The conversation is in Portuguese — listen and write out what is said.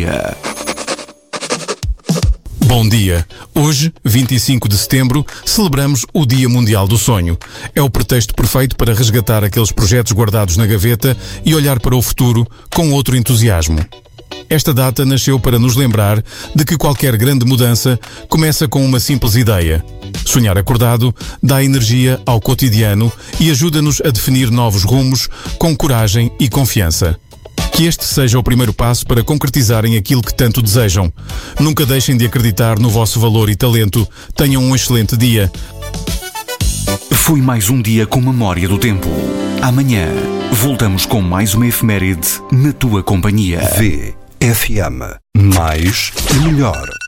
dia. Bom dia. Hoje, 25 de setembro, celebramos o Dia Mundial do Sonho. É o pretexto perfeito para resgatar aqueles projetos guardados na gaveta e olhar para o futuro com outro entusiasmo. Esta data nasceu para nos lembrar de que qualquer grande mudança começa com uma simples ideia. Sonhar acordado dá energia ao cotidiano e ajuda-nos a definir novos rumos com coragem e confiança. Que este seja o primeiro passo para concretizarem aquilo que tanto desejam. Nunca deixem de acreditar no vosso valor e talento. Tenham um excelente dia. Foi mais um dia com memória do tempo. Amanhã voltamos com mais uma efeméride na tua companhia. VFM. Mais e melhor.